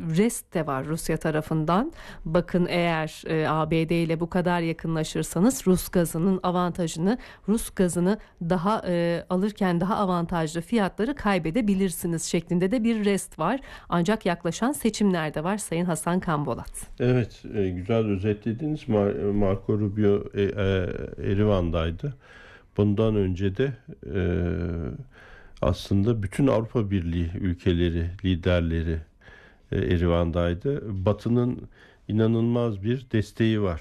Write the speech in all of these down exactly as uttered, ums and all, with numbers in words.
rest de var Rusya tarafından. Bakın eğer e, A B D ile bu kadar yakınlaşırsanız Rus gazının avantajını, Rus gazını daha e, alırken daha avantajlı fiyatları kaybedebilirsiniz şeklinde de bir rest var. Ancak yaklaşan seçimler de var Sayın Hasan Canbolat. Evet, e, güzel özetlediniz. Mar- Marco Rubio e, e, Erivan'daydı. Bundan önce de e, aslında bütün Avrupa Birliği ülkeleri, liderleri e, Erivan'daydı. Batı'nın inanılmaz bir desteği var.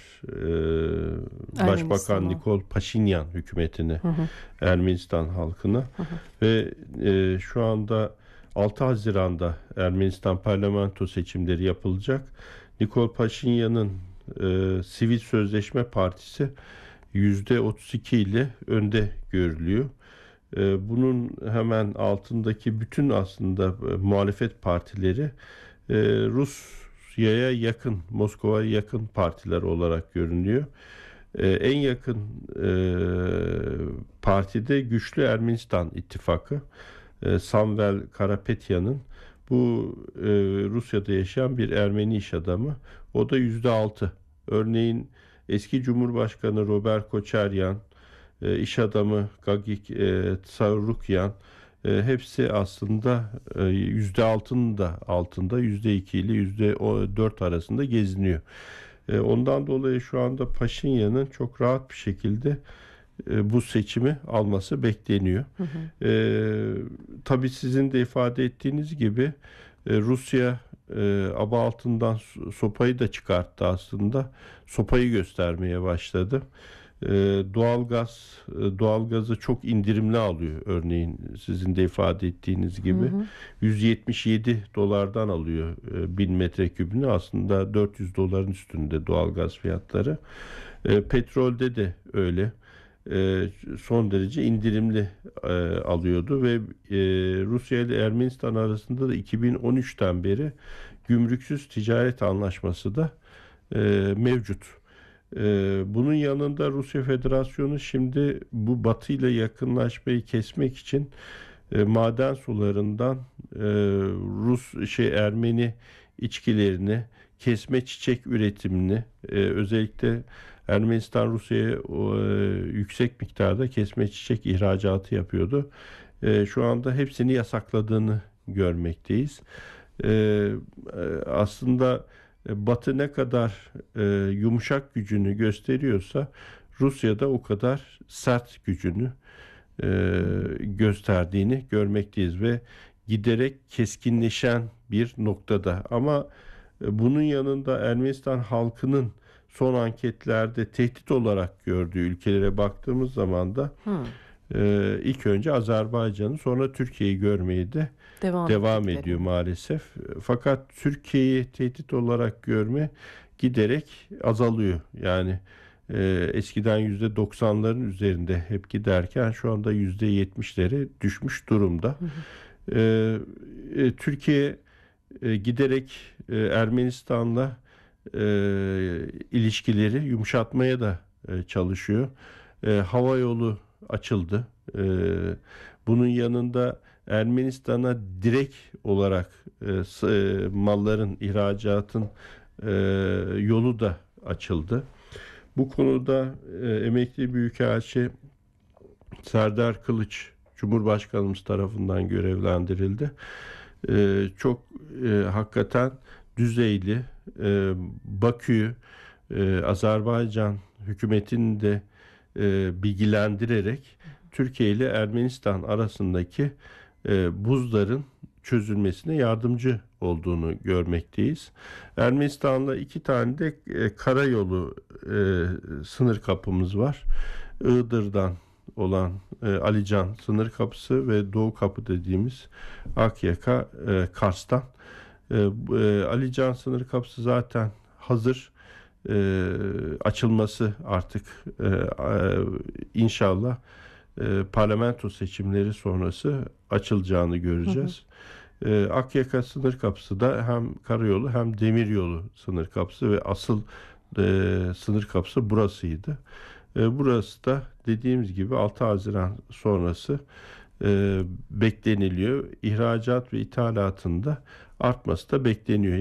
E, Başbakan Nikol Paşinyan hükümetine, hı hı. Ermenistan halkına, hı hı. ve e, şu anda altı Haziran'da Ermenistan parlamento seçimleri yapılacak. Nikol Paşinyan'ın e, Sivil Sözleşme Partisi yüzde otuz iki ile önde görülüyor. E, bunun hemen altındaki bütün aslında e, muhalefet partileri e, Rusya'ya yakın, Moskova'ya yakın partiler olarak görünüyor. E, en yakın e, partide Güçlü Ermenistan İttifakı. E, Samvel Karapetyan'ın, bu e, Rusya'da yaşayan bir Ermeni iş adamı. O da yüzde altı. Örneğin eski Cumhurbaşkanı Robert Koçaryan, e, iş adamı Gagik e, Tsarukyan, e, hepsi aslında e, yüzde altının da altında, yüzde iki ile yüzde dört arasında geziniyor. E, ondan dolayı şu anda Paşinyan'ın çok rahat bir şekilde e, bu seçimi alması bekleniyor. Hı hı. E, tabii sizin de ifade ettiğiniz gibi e, Rusya e, aba altından sopayı da çıkarttı aslında. Sopayı göstermeye başladı. E, doğalgaz, e, doğalgazı çok indirimli alıyor örneğin, sizin de ifade ettiğiniz gibi. Hı hı. yüz yetmiş yedi dolardan alıyor e, bin metrekübünü, aslında dört yüz doların üstünde doğalgaz fiyatları. E, petrolde de öyle. E, son derece indirimli e, alıyordu ve e, Rusya ile Ermenistan arasında da iki bin on üçten beri gümrüksüz ticaret anlaşması da e, mevcut. E, bunun yanında Rusya Federasyonu şimdi bu Batı ile yakınlaşmayı kesmek için e, maden sularından e, Rus şey Ermeni içkilerini, kesme çiçek üretimini, e, özellikle Ermenistan Rusya'ya e, yüksek miktarda kesme çiçek ihracatı yapıyordu. E, şu anda hepsini yasakladığını görmekteyiz. E, e, aslında Batı ne kadar e, yumuşak gücünü gösteriyorsa Rusya da o kadar sert gücünü e, gösterdiğini görmekteyiz ve giderek keskinleşen bir noktada. Ama e, bunun yanında Ermenistan halkının son anketlerde tehdit olarak gördüğü ülkelere baktığımız zaman da hmm. e, ilk önce Azerbaycan'ı, sonra Türkiye'yi görmeye de devam, devam ediyor maalesef. Fakat Türkiye'yi tehdit olarak görme giderek azalıyor. Yani e, eskiden yüzde doksanların üzerinde hep giderken şu anda yüzde yetmişlere düşmüş durumda. Hı hı. E, e, Türkiye e, giderek e, Ermenistan'la e, ilişkileri yumuşatmaya da e, çalışıyor. E, hava yolu açıldı. E, bunun yanında Ermenistan'a direkt olarak e, e, malların, ihracatın e, yolu da açıldı. Bu konuda e, emekli büyükelçi Serdar Kılıç Cumhurbaşkanımız tarafından görevlendirildi. E, çok e, hakikaten düzeyli, e, Bakü'yü, e, Azerbaycan hükümetini de e, bilgilendirerek Türkiye ile Ermenistan arasındaki e, buzların çözülmesine yardımcı olduğunu görmekteyiz. Ermenistan'la iki tane de e, karayolu e, sınır kapımız var. Iğdır'dan olan e, Alican sınır kapısı ve Doğu kapı dediğimiz Akyaka, e, Kars'tan. E, e, Alican sınır kapısı zaten hazır. E, açılması artık e, e, inşallah e, parlamento seçimleri sonrası açılacağını göreceğiz. Hı hı. E, Akyaka sınır kapısı da hem karayolu hem demiryolu sınır kapısı ve asıl e, sınır kapısı burasıydı. E, burası da dediğimiz gibi altı Haziran sonrası e, bekleniliyor. İhracat ve ithalatında artması da bekleniyor.